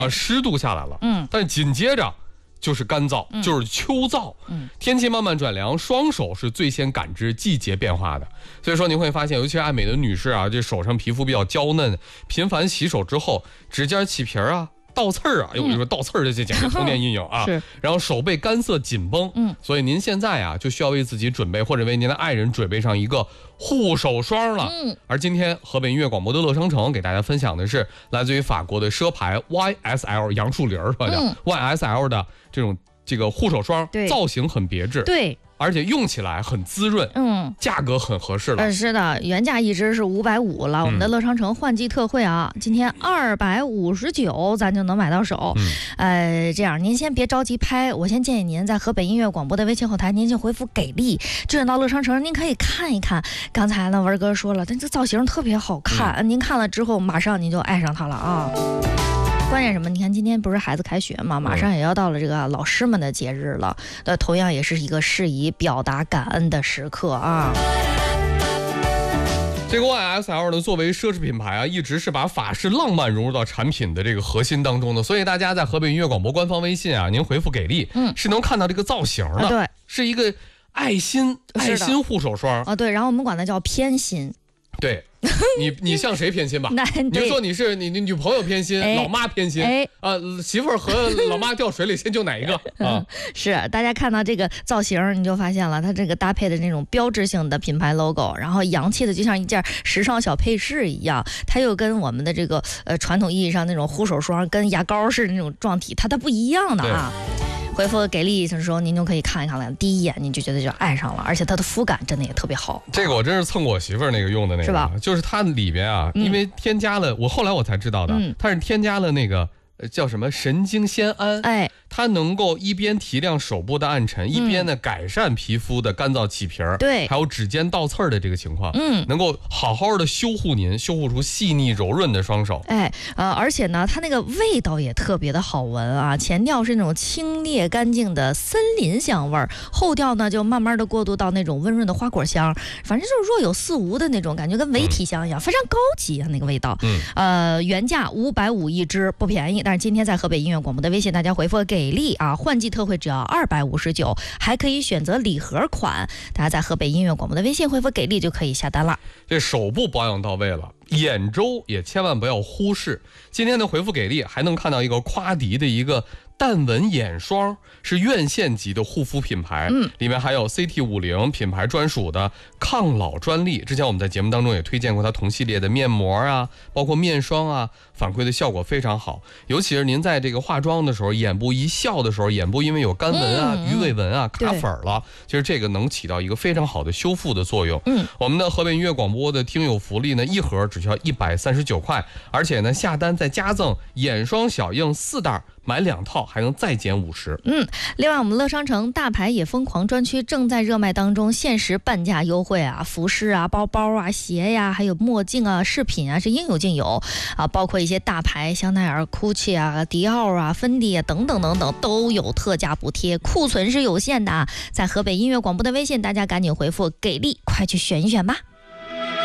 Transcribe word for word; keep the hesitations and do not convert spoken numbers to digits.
啊，湿度下来了， 嗯， 但紧接着就是干燥， 嗯、 就是秋燥， 嗯， 天气慢慢转凉，双手是最先感知季节变化的。所以说您会发现，尤其是爱美的女士啊，这手上皮肤比较娇嫩，频繁洗手之后，指尖起皮啊。倒刺儿啊，哎呦，我跟你说倒刺儿这简直童年阴影啊！ 是， 然后手背干涩紧绷， 嗯， 所以您现在啊就需要为自己准备，或者为您的爱人准备上一个护手霜了。 嗯， 而今天河北音乐广播的乐商城给大家分享的是来自于法国的奢牌 Y S L 杨树林儿，是吧？ 嗯 Y S L 的这种这个护手霜，造型很别致， 对。 而且用起来很滋润， 嗯， 价格很合适了。 呃，是的，原价一支是五百五了。我们的乐商城换季特惠啊，今天二百五十九，咱就能买到手。 嗯， 呃，这样您先别着急拍，我先建议您在河北音乐广播的微信后台，您就回复给力，志愿到乐商城，您可以看一看。刚才呢，文哥说了，但这造型特别好看，嗯、您看了之后，马上您就爱上它了啊。关键什么？你看今天不是孩子开学嘛，马上也要到了这个老师们的节日了，呃，同样也是一个适宜表达感恩的时刻啊。 这个 Y S L 呢，作为奢侈品牌啊，一直是把法式浪漫融入到产品的这个核心当中的，所以大家在河北音乐广播官方微信啊，您回复给力， 嗯， 是能看到这个造型的， 啊、对， 是一个爱心爱心护手霜啊，对，然后我们管它叫偏心。 对，你你向谁偏心吧？ 你就说你是你你女朋友偏心， 哎、 老妈偏心， 哎啊，媳妇儿和老妈掉水里，先救哪一个啊？ 是，大家看到这个造型，你就发现了，它这个搭配的那种标志性的品牌 logo， 然后洋气的就像一件时尚小配饰一样，它又跟我们的这个呃传统意义上那种护手霜跟牙膏似的那种状体，它它不一样的啊。回复给力的时候，您就可以看一看了，第一眼你就觉得就爱上了，而且它的肤感真的也特别好。 这个我真是蹭过我媳妇儿那个用的那个， 是吧？ 就是它里边啊，因为添加了，嗯、我后来我才知道的，嗯、它是添加了那个叫什么神经酰胺， 哎， 它能够一边提亮手部的暗沉，嗯、一边呢改善皮肤的干燥起皮儿， 对， 还有指尖倒刺儿的这个情况， 嗯， 能够好好的修护您，修护出细腻柔润的双手。 哎，呃，而且呢，它那个味道也特别的好闻啊，前调是那种清冽干净的森林香味儿，后调呢就慢慢的过渡到那种温润的花果香，反正就是若有似无的那种感觉，跟伪体香一样，嗯、非常高级啊那个味道。 嗯， 呃，原价五百五一支，不便宜，但是今天在河北音乐广播的微信，大家回复给力啊，换季特惠只要二百五十九，还可以选择礼盒款。大家在河北音乐广播的微信回复给力就可以下单了。 这手部保养到位了，眼周也千万不要忽视。今天的回复给力还能看到一个夸迪的一个淡纹眼霜，是院线级的护肤品牌， 嗯， 里面还有 C T 五十 品牌专属的抗老专利。之前我们在节目当中也推荐过它同系列的面膜啊，包括面霜啊，反馈的效果非常好。尤其是您在这个化妆的时候，眼部一笑的时候，眼部因为有干纹啊、 嗯、 鱼尾纹啊、卡粉了，其实这个能起到一个非常好的修复的作用。 嗯， 我们的河北音乐广播的听友福利呢，一盒只需要一百三十九块，而且呢下单再加赠眼霜小样四袋。买两套还能再减五十。 嗯，另外我们乐商城大牌也疯狂专区正在热卖当中，限时半价优惠啊，服饰啊、包包啊、鞋呀、啊，还有墨镜啊、饰品啊，是应有尽有啊，包括一些大牌香奈儿、GUCCI 啊、迪奥啊、芬迪啊等等等等都有特价补贴，库存是有限的啊。在河北音乐广播的微信，大家赶紧回复给力，快去选一选吧。